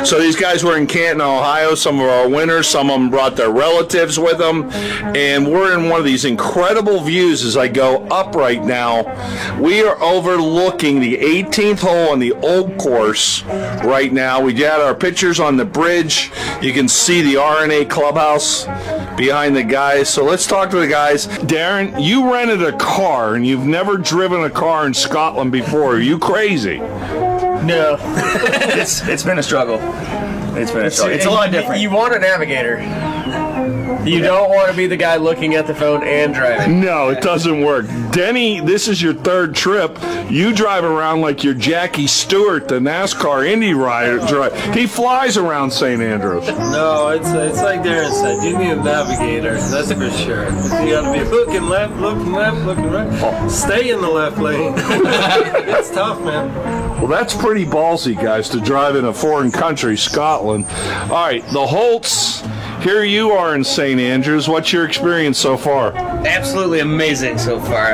So these guys were in Canton, Ohio. Some of our winners, some of them brought their relatives with them, and we're in one of these incredible views as I go up right now. We are overlooking the 18th hole on the old course right now. We got our pictures on the bridge. You can see the R&A clubhouse behind the guys. So let's talk to the guys. Darren, you rented a car and you've never driven a car in Scotland before. Are you crazy? No. it's been a struggle. It's a lot different. You want a navigator. You don't want to be the guy looking at the phone and driving. No, it doesn't work. Denny, this is your third trip. You drive around like you're Jackie Stewart, the NASCAR Indy rider. He flies around St. Andrews. No, it's like Darren said. You need a navigator, that's for sure. You got to be looking left, looking right. Stay in the left lane. It's tough, man. Well, that's pretty ballsy, guys, to drive in a foreign country, Scotland. All right, the Holts. Here you are in St. Andrews. What's your experience so far? Absolutely amazing so far.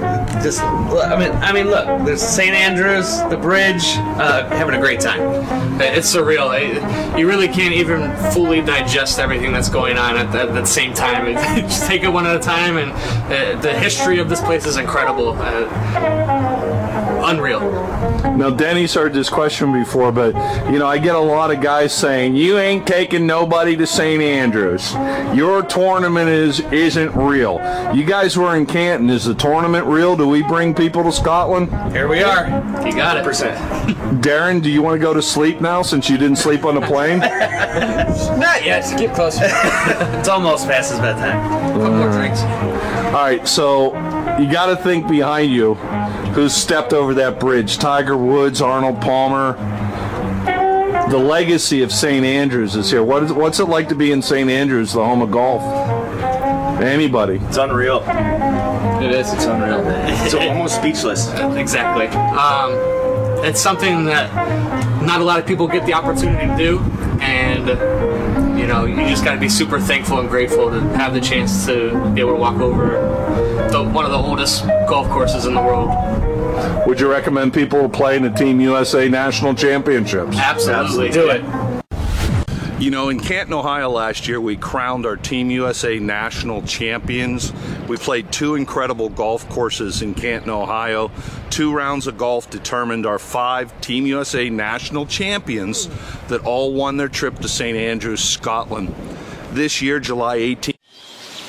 I mean, look, there's St. Andrews, the bridge, having a great time. It's surreal. You really can't even fully digest everything that's going on at the same time. Just take it one at a time, and the history of this place is incredible. Unreal. Now, Denny's heard this question before, but, you know, I get a lot of guys saying, you ain't taking nobody to St. Andrews. Your tournament isn't real. You guys were in Canton. Is the tournament real? Do we bring people to Scotland? Here we are. You got it. Darren, do you want to go to sleep now since you didn't sleep on the plane? Not yet. Get closer. It's almost past his bedtime. A couple more drinks. All right, so you got to think behind you who's stepped over that bridge. Tiger Woods, Arnold Palmer. The legacy of St. Andrews is here. What's it like to be in St. Andrews, the home of golf? Anybody? It's unreal. It is. It's unreal. It's almost speechless. Exactly. It's something that not a lot of people get the opportunity to do, and you know, you just got to be super thankful and grateful to have the chance to be able to walk over one of the oldest golf courses in the world. Would you recommend people play in the Team USA National Championships? Absolutely. Do it. You know, in Canton, Ohio last year, we crowned our Team USA National Champions. We played 2 incredible golf courses in Canton, Ohio. 2 rounds of golf determined our 5 Team USA National Champions that all won their trip to St. Andrews, Scotland. This year, July 18th,